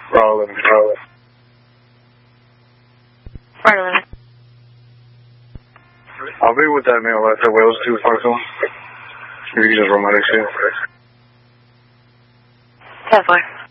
Right 11. Right 11. I'll be with that male at Wales 252. If you can just run my next shit. 10-4.